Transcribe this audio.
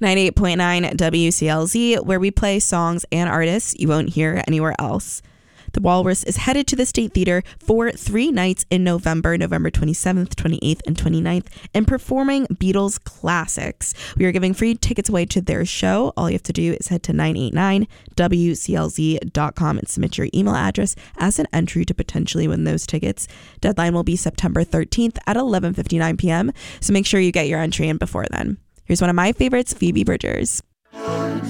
98.9 WCLZ, where we play songs and artists you won't hear anywhere else. The Walrus is headed to the State Theater for 3 nights in November 27th, 28th, and 29th, and performing Beatles classics. We are giving free tickets away to their show. All you have to do is head to 989WCLZ.com and submit your email address as an entry to potentially win those tickets. Deadline will be September 13th at 11:59 p.m., so make sure you get your entry in before then. Here's one of my favorites, Phoebe Bridgers.